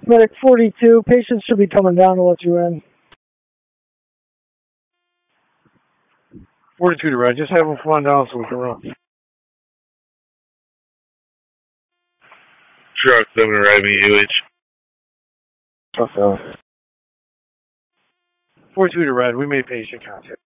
Medic 42, patients should be coming down to let you in. 42 to red, just have them fly down so we can run. Truck 7 arriving UH. 42 to red, we made patient contact.